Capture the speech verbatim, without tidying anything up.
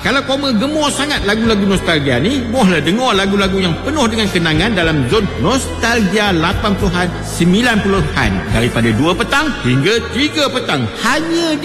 kalau koma gemuk sangat lagu-lagu nostalgia ni, bolehlah dengar lagu-lagu yang penuh dengan kenangan dalam zon nostalgia lapan puluhan, sembilan puluhan daripada dua petang hingga tiga petang hanya